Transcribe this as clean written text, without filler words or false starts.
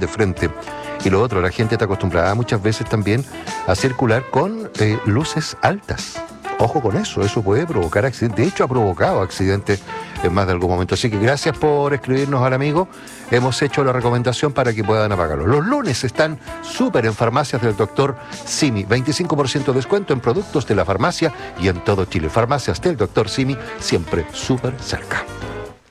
de frente. Y lo otro, la gente está acostumbrada muchas veces también a circular con luces altas. Ojo con eso puede provocar accidentes. De hecho, ha provocado accidentes en más de algún momento. Así que gracias por escribirnos al amigo. Hemos hecho la recomendación para que puedan apagarlo. Los lunes están súper en farmacias del Dr. Simi. 25% de descuento en productos de la farmacia y en todo Chile. Farmacias del Dr. Simi, siempre súper cerca.